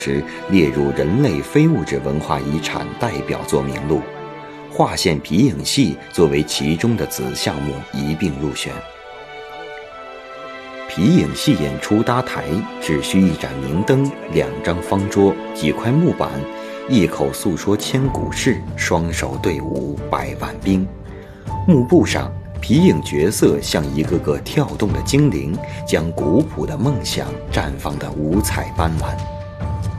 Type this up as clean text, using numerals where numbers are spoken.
时列入人类非物质文化遗产代表作名录，划线皮影戏作为其中的子项目一并入选。皮影戏演出搭台只需一盏明灯、2张方桌、几块木板，一口诉说千古事，双手对舞100万兵。幕布上，皮影角色像一个个跳动的精灵，将古朴的梦想绽放得五彩斑斓。